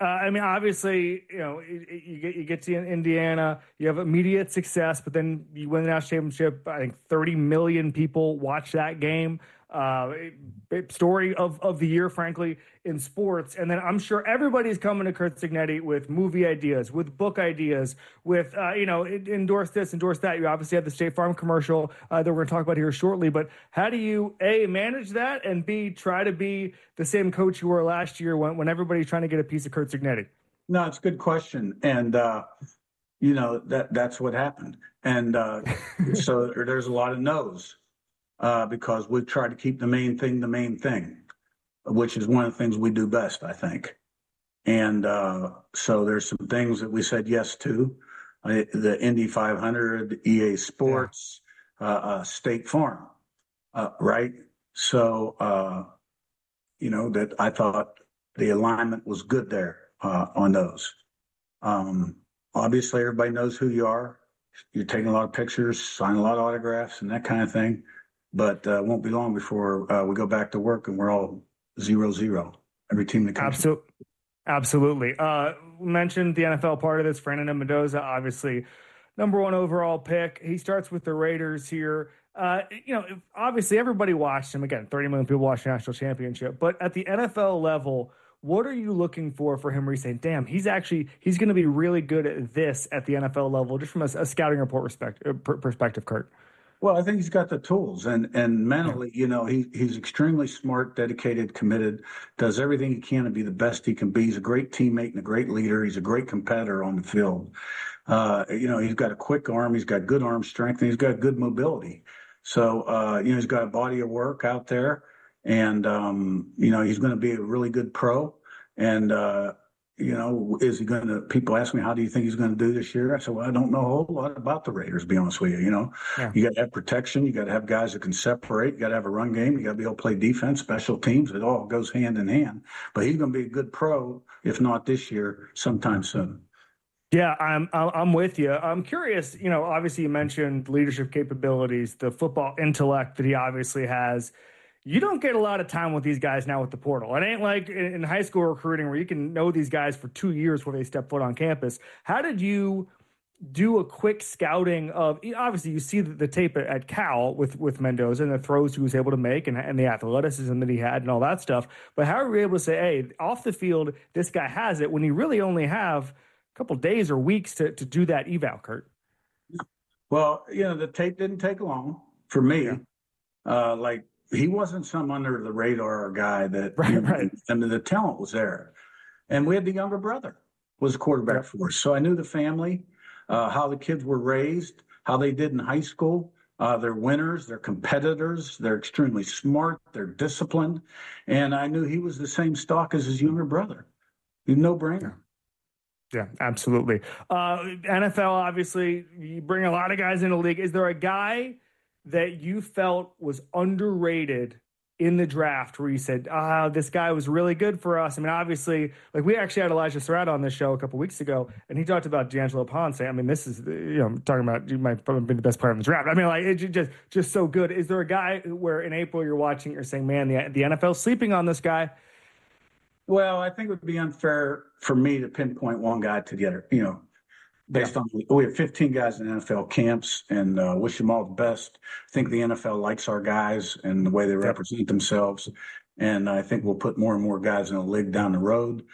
I mean, obviously, you get to Indiana, you have immediate success, but then you win the national championship. I think 30 million people watch that game. Story of the year, frankly, in sports. And then I'm sure everybody's coming to Kurt Signetti with movie ideas, with book ideas, with, endorse this, endorse that. You obviously have the State Farm commercial that we're going to talk about here shortly. But how do you, A, manage that, and B, try to be the same coach you were last year when everybody's trying to get a piece of Kurt Signetti? No, it's a good question. And, that's what happened. And so there's a lot of no's. Because we've tried to keep the main thing, which is one of the things we do best, I think. And so there's some things that we said yes to, the Indy 500, EA Sports, State Farm, right? So, that I thought the alignment was good there on those. Obviously, everybody knows who you are. You're taking a lot of pictures, signing a lot of autographs and that kind of thing. But it won't be long before we go back to work and we're all 0-0. Every team that comes. Absolutely. Mentioned the NFL part of this. Fernando Mendoza, obviously, number 1 overall pick. He starts with the Raiders here. Obviously everybody watched him. Again, 30 million people watched the national championship. But at the NFL level, what are you looking for him where you say, damn, he's going to be really good at this at the NFL level, just from a scouting report perspective, Kurt? Well, I think he's got the tools and mentally, he's extremely smart, dedicated, committed, does everything he can to be the best he can be. He's a great teammate and a great leader. He's a great competitor on the field. He's got a quick arm. He's got good arm strength, and he's got good mobility. So, he's got a body of work out there, and, he's going to be a really good pro. And, is he going to, people ask me, how do you think he's going to do this year? I said, well, I don't know a whole lot about the Raiders, to be honest with you. You got to have protection. You got to have guys that can separate. You got to have a run game. You got to be able to play defense, special teams. It all goes hand in hand. But he's going to be a good pro, if not this year, sometime soon. Yeah, I'm with you. I'm curious, obviously you mentioned leadership capabilities, the football intellect that he obviously has. You don't get a lot of time with these guys now with the portal. It ain't like in high school recruiting where you can know these guys for 2 years before they step foot on campus. How did you do a quick scouting of, obviously you see the tape at Cal with Mendoza and the throws he was able to make and the athleticism that he had and all that stuff. But how are we able to say, hey, off the field, this guy has it when you really only have a couple days or weeks to do that eval, Kurt? Well, the tape didn't take long for me. Yeah. He wasn't some under the radar guy that, right. I mean, the talent was there. And we had the younger brother was a quarterback for us. So I knew the family, how the kids were raised, how they did in high school. They're winners, they're competitors, they're extremely smart, they're disciplined. And I knew he was the same stock as his younger brother. No brainer. Yeah, absolutely. NFL, obviously, you bring a lot of guys in the league. Is there a guy that you felt was underrated in the draft where you said, this guy was really good for us? I mean, obviously, we actually had Elijah Serrata on this show a couple weeks ago, and he talked about D'Angelo Ponce. I mean, this is, I'm talking about, you might probably be the best player in the draft. I mean, it's just so good. Is there a guy where in April you're watching, you're saying, man, the NFL's sleeping on this guy? Well, I think it would be unfair for me to pinpoint one guy together, based on, we have 15 guys in NFL camps and wish them all the best. I think the NFL likes our guys and the way they represent themselves. And I think we'll put more and more guys in the league down the road.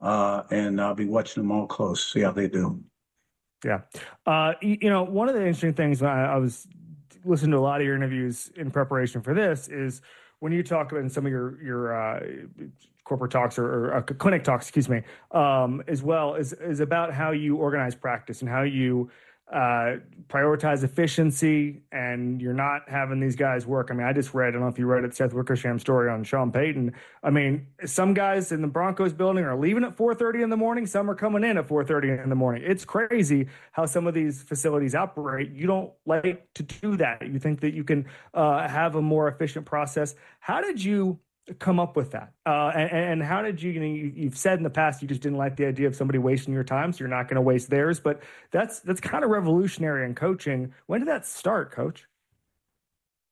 And I'll be watching them all close, see how they do. Yeah. One of the interesting things I was listening to a lot of your interviews in preparation for this is when you talk about in some of your corporate talks or clinic talks, excuse me, as well, is about how you organize practice and how you prioritize efficiency, and you're not having these guys work. I mean, I just read, I don't know if you read it, Seth Wickersham story on Sean Payton. I mean, some guys in the Broncos building are leaving at 4:30 in the morning. Some are coming in at 4:30 in the morning. It's crazy how some of these facilities operate. You don't like to do that. You think that you can have a more efficient process. How did you come up with that? And how did you've said in the past you just didn't like the idea of somebody wasting your time, so you're not going to waste theirs, but that's kind of revolutionary in coaching. When did that start, Coach?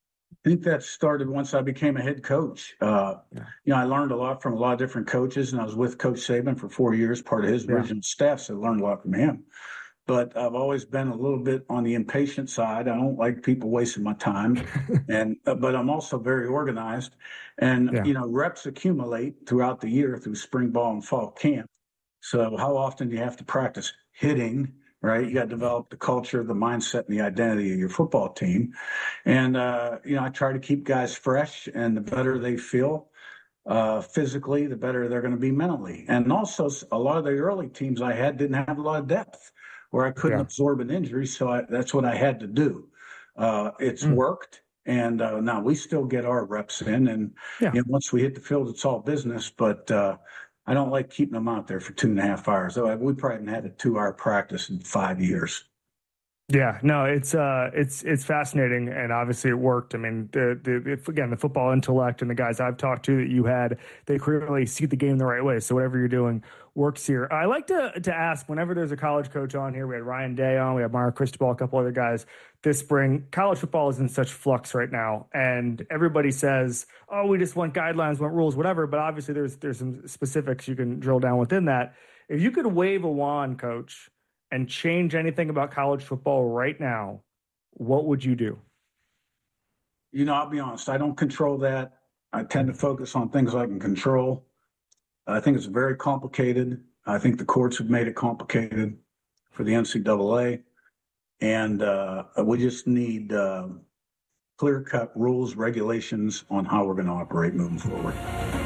I think that started once I became a head coach. Yeah. I learned a lot from a lot of different coaches, and I was with Coach Saban for 4 years, part of his Yeah. original staff, so I learned a lot from him. But I've always been a little bit on the impatient side. I don't like people wasting my time, and but I'm also very organized. And Yeah. reps accumulate throughout the year through spring ball and fall camp. So how often do you have to practice hitting? Right, you got to develop the culture, the mindset, and the identity of your football team. And I try to keep guys fresh, and the better they feel physically, the better they're going to be mentally. And also, a lot of the early teams I had didn't have a lot of depth, where I couldn't Yeah. absorb an injury, so that's what I had to do. It's Mm. worked, and now we still get our reps in, and Yeah. once we hit the field, it's all business. But I don't like keeping them out there for 2.5 hours. So we probably haven't had a 2-hour practice in 5 years. Yeah, no, it's fascinating, and obviously it worked. I mean, again, the football intellect and the guys I've talked to that you had, they clearly see the game the right way. So whatever you're doing works here. I like to ask whenever there's a college coach on here. We had Ryan Day on, we had Mario Cristobal, a couple other guys this spring. College football is in such flux right now, and everybody says, "Oh, we just want guidelines, want rules, whatever." But obviously, there's some specifics you can drill down within that. If you could wave a wand, Coach, and change anything about college football right now, what would you do? I'll be honest, I don't control that. I tend to focus on things I can control. I think it's very complicated. I think the courts have made it complicated for the NCAA. And we just need clear-cut rules, regulations on how we're going to operate moving forward.